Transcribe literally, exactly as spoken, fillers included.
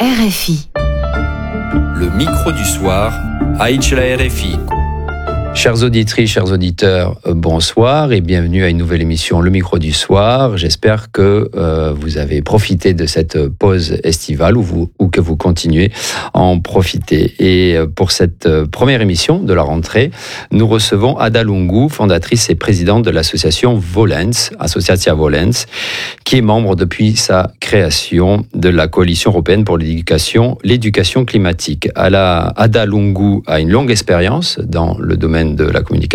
R F I. Le micro du soir, Aïcha la R F I. Chères auditrices, chers auditeurs, euh, bonsoir et bienvenue à une nouvelle émission Le Micro du Soir. J'espère que euh, vous avez profité de cette pause estivale ou, vous, ou que vous continuez à en profiter. Et euh, pour cette euh, première émission de la rentrée, nous recevons Ada Lungu, fondatrice et présidente de l'association Volens, Associatia Volens, qui est membre depuis sa création de la Coalition européenne pour l'éducation, l'éducation climatique. Ada Lungu a une longue expérience dans le domaine de la communication